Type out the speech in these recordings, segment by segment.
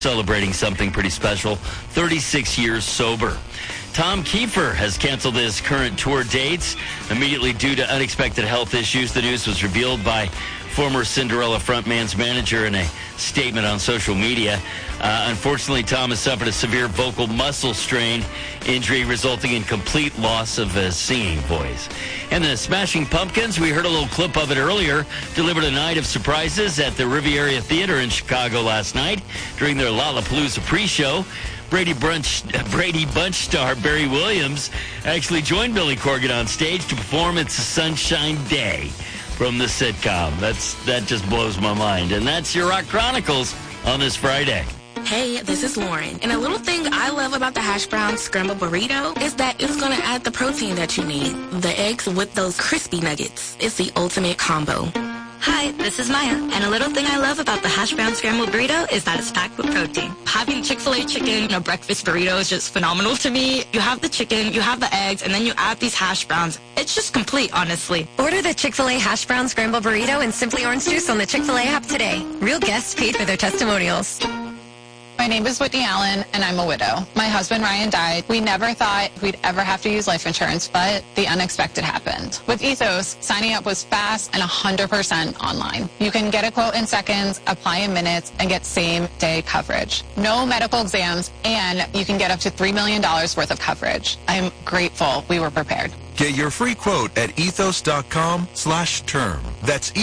celebrating something pretty special, 36 years sober. Tom Kiefer has canceled his current tour dates immediately due to unexpected health issues. The news was revealed by former Cinderella frontman's manager in a statement on social media. Unfortunately, Tom has suffered a severe vocal muscle strain injury resulting in complete loss of his singing voice. And the Smashing Pumpkins, we heard a little clip of it earlier, delivered a night of surprises at the Riviera Theater in Chicago last night during their Lollapalooza pre-show. Brady Bunch star Barry Williams actually joined Billy Corgan on stage to perform It's a Sunshine Day from the sitcom. That just blows my mind. And that's your Rock Chronicles on this Friday. Hey, this is Lauren. And a little thing I love about the hash brown scrambled burrito is that it's going to add the protein that you need. The eggs with those crispy nuggets. It's the ultimate combo. Hi, this is Maya, and a little thing I love about the hash brown scrambled burrito is that it's packed with protein. Having Chick-fil-A chicken in a breakfast burrito is just phenomenal to me. You have the chicken, you have the eggs, and then you add these hash browns. It's just complete, honestly. Order the Chick-fil-A hash brown scrambled burrito and Simply Orange Juice on the Chick-fil-A app today. Real guests paid for their testimonials. My name is Whitney Allen, and I'm a widow. My husband, Ryan, died. We never thought we'd ever have to use life insurance, but the unexpected happened. With Ethos, signing up was fast and 100% online. You can get a quote in seconds, apply in minutes, and get same-day coverage. No medical exams, and you can get up to $3 million worth of coverage. I'm grateful we were prepared. Get your free quote at ethos.com/term. That's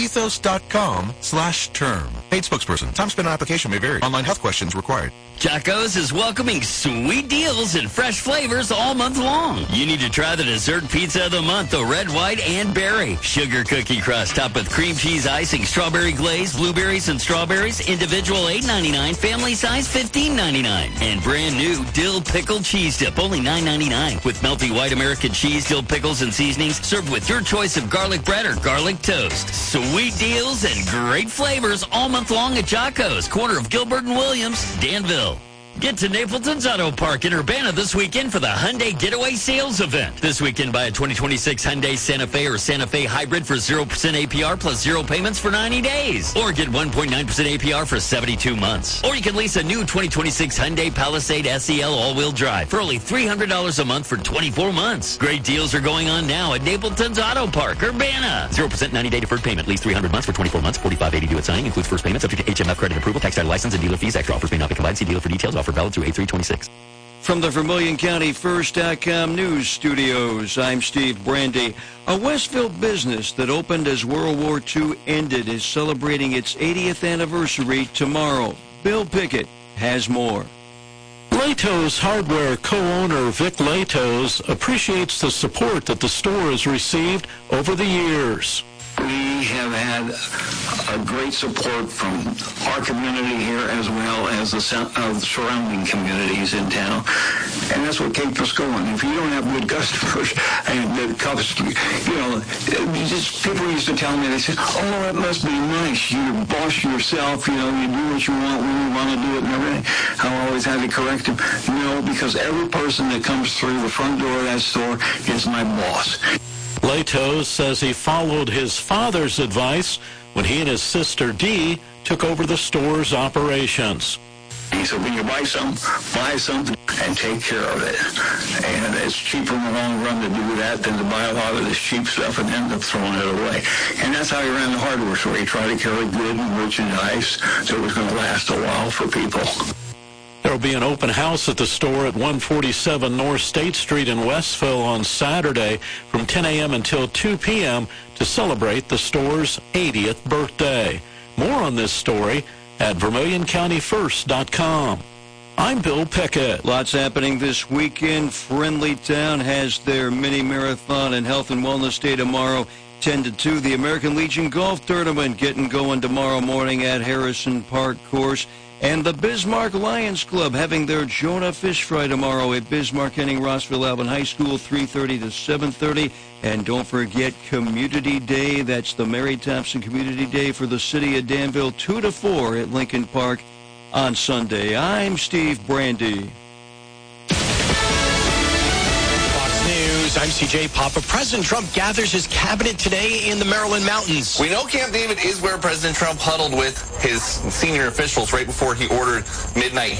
ethos.com/term. Paid spokesperson. Time spent on application may vary. Online health questions required. Jocko's is welcoming sweet deals and fresh flavors all month long. You need to try the dessert pizza of the month, the red, white, and berry. Sugar cookie crust topped with cream cheese icing, strawberry glaze, blueberries and strawberries, individual $8.99, family size $15.99. And brand new dill pickle cheese dip, only $9.99. With melty white American cheese, dill pickles, and seasonings, served with your choice of garlic bread or garlic toast. Sweet deals and great flavors all month long at Jocko's, corner of Gilbert and Williams, Danville. Get to Napleton's Auto Park in Urbana this weekend for the Hyundai Getaway Sales Event. This weekend, buy a 2026 Hyundai Santa Fe or Santa Fe Hybrid for 0% APR plus 0 payments for 90 days. Or get 1.9% APR for 72 months. Or you can lease a new 2026 Hyundai Palisade SEL all-wheel drive for only $300 a month for 24 months. Great deals are going on now at Napleton's Auto Park, Urbana. 0% 90-day deferred payment, lease 300 months for 24 months, $45.80 due at signing, includes first payment, subject to HMF credit approval, tax title license, and dealer fees. Extra offers may not be combined. See dealer for details. Offer valid through 8/3/26. From the Vermilion County First.com News Studios, I'm Steve Brandy. A Westville business that opened as World War II ended is celebrating its 80th anniversary tomorrow. Bill Pickett has more. Latos Hardware co-owner Vic Latos appreciates the support that the store has received over the years. We have had a great support from our community here as well as the surrounding communities in town. And that's what keeps us going. If you don't have good customers and the customers, people used to tell me, they said, oh, it must be nice. You're the boss yourself, you do what you want when you want to do it and everything. I always had to correct them. No, because every person that comes through the front door of that store is my boss. Latos says he followed his father's advice when he and his sister Dee took over the store's operations. He said, when you buy something and take care of it. And it's cheaper in the long run to do that than to buy a lot of this cheap stuff and end up throwing it away. And that's how he ran the hardware store. He tried to carry good merchandise so it was going to last a while for people. There will be an open house at the store at 147 North State Street in Westville on Saturday from 10 a.m. until 2 p.m. to celebrate the store's 80th birthday. More on this story at VermilionCountyFirst.com. I'm Bill Pickett. Lots happening this weekend. Friendly Town has their mini marathon and health and wellness day tomorrow, 10 to 2. The American Legion Golf Tournament getting going tomorrow morning at Harrison Park Course. And the Bismarck Lions Club having their Jonah Fish Fry tomorrow at Bismarck Henning Rossville Alvin High School, 3:30 to 7:30. And don't forget Community Day. That's the Mary Thompson Community Day for the city of Danville, 2 to 4 at Lincoln Park on Sunday. I'm Steve Brandy. Fox News, I'm CJ Papa. President Trump gathers his cabinet today in the Maryland mountains. We know Camp David is where President Trump huddled with his senior officials right before he ordered midnight